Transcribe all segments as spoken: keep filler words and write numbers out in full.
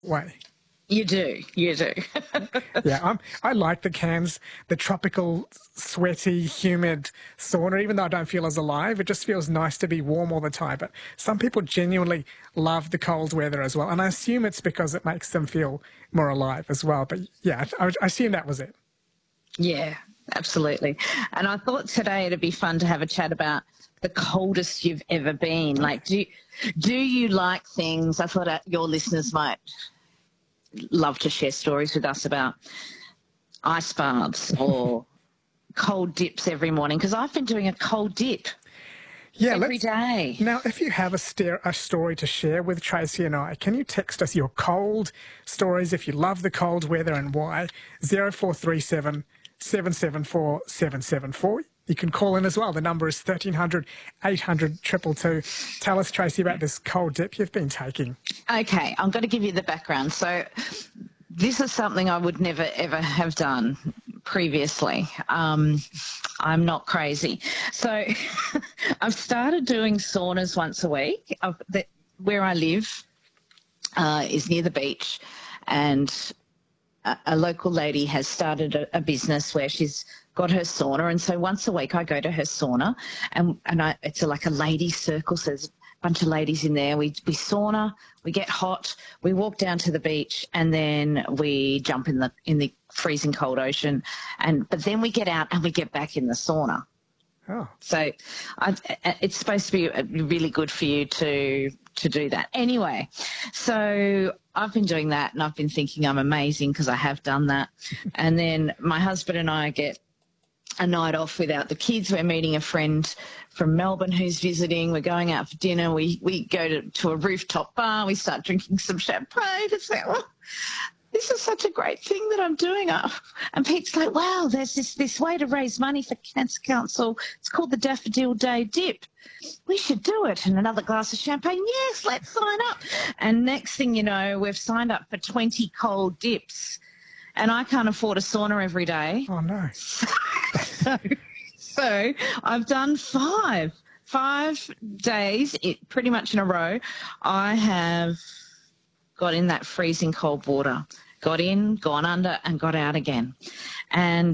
way. You do, you do. Yeah, I'm, I like the Cairns, the tropical, sweaty, humid sauna, even though I don't feel as alive. It just feels nice to be warm all the time. But some people genuinely love the cold weather as well. And I assume it's because it makes them feel more alive as well. But yeah, I, I assume that was it. Yeah, absolutely. And I thought today it'd be fun to have a chat about the coldest you've ever been. Like, do, do you like things? I thought your listeners might love to share stories with us about ice baths or cold dips every morning, because I've been doing a cold dip yeah, every day. Now, if you have a, st a story to share with Tracy and I, can you text us your cold stories if you love the cold weather and why? zero four three seven, seven seven four, seven seven four. You can call in as well. The number is thirteen hundred, eight hundred, two two two. Tell us, Tracy, about this cold dip you've been taking. Okay, I'm going to give you the background. So this is something I would never, ever have done previously. Um, I'm not crazy. So I've started doing saunas once a week. I've, the, where I live uh, is near the beach, and a, a local lady has started a, a business where she's got her sauna, and so once a week I go to her sauna, and and I, it's a, like a ladies' circle, so there's a bunch of ladies in there. We we sauna, we get hot, we walk down to the beach, and then we jump in the in the freezing cold ocean, and but then we get out and we get back in the sauna. Oh. So I, it's supposed to be really good for you to to do that. Anyway, so I've been doing that, and I've been thinking I'm amazing because I have done that. And then my husband and I get a night off without the kids. We're meeting a friend from Melbourne who's visiting. We're going out for dinner. We we go to, to a rooftop bar. We start drinking some champagne. It's like, oh, this is such a great thing that I'm doing. And Pete's like, wow, there's this, this way to raise money for Cancer Council. It's called the Daffodil Day Dip. We should do it. And another glass of champagne. Yes, let's sign up. And next thing you know, we've signed up for twenty cold dips. And I can't afford a sauna every day. Oh, no. so, so I've done five, five days, it, pretty much in a row. I have got in that freezing cold water, got in, gone under, and got out again. And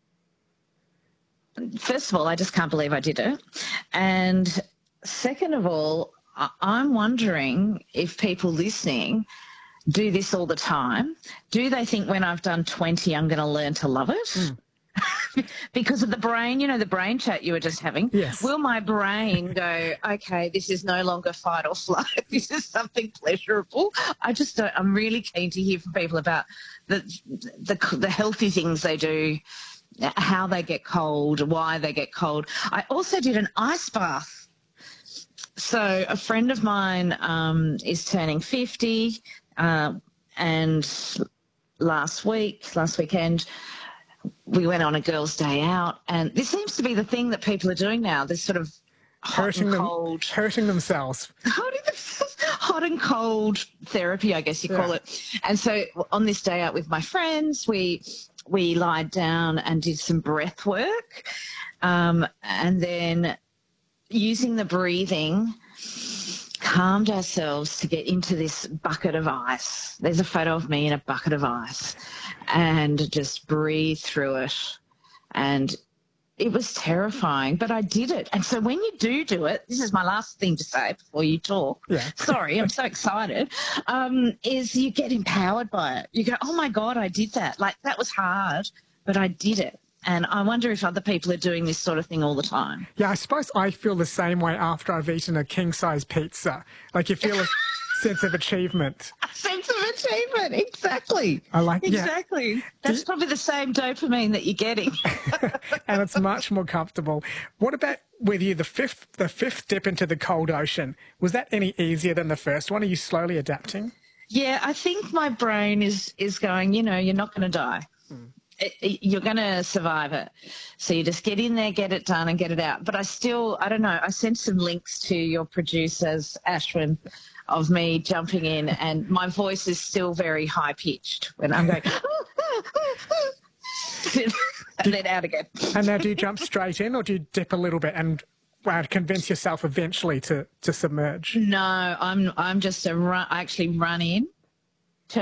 first of all, I just can't believe I did it. And second of all, I, I'm wondering if people listening do this all the time. Do they think when I've done twenty, I'm going to learn to love it? Mm. Because of the brain, you know, the brain chat you were just having. Yes. Will my brain go, okay, this is no longer fight or flight. This is something pleasurable. I just don't, I'm really keen to hear from people about the, the, the healthy things they do, how they get cold, why they get cold. I also did an ice bath. So a friend of mine um, is turning fifty. Uh, and last week, last weekend, we went on a girls' day out, and this seems to be the thing that people are doing now. This sort of hot hurting and them, cold, hurting themselves, hurting themselves, hot and cold therapy, I guess you yeah. call it. And so on this day out with my friends, we we lied down and did some breath work, um, and then using the breathing, calmed ourselves to get into this bucket of ice. There's a photo of me in a bucket of ice, and just breathe through it. And it was terrifying, but I did it. And so when you do do it, this is my last thing to say before you talk. Yeah. Sorry, I'm so excited. Um, is you get empowered by it. You go, oh my God, I did that. Like, that was hard, but I did it. And I wonder if other people are doing this sort of thing all the time. Yeah, I suppose I feel the same way after I've eaten a king-size pizza. Like, you feel a sense of achievement. A sense of achievement, exactly. I like yeah. Exactly. That's you, probably the same dopamine that you're getting. And it's much more comfortable. What about with you, the fifth, the fifth dip into the cold ocean? Was that any easier than the first one? Are you slowly adapting? Yeah, I think my brain is, is going, you know, you're not going to die. Hmm. It, you're going to survive it. So you just get in there, get it done and get it out. But I still, I don't know, I sent some links to your producers, Ashwin, of me jumping in, and my voice is still very high-pitched when I'm going, and then out again. And now do you jump straight in, or do you dip a little bit and wow, convince yourself eventually to, to submerge? No, I'm I'm just a run, I actually run in,